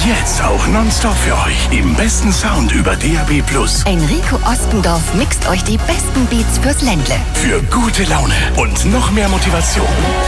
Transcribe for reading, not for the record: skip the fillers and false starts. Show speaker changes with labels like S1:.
S1: Jetzt auch nonstop für euch im besten Sound über DAB+.
S2: Enrico Ostendorf mixt euch die besten Beats fürs Ländle.
S1: Für gute Laune und noch mehr Motivation.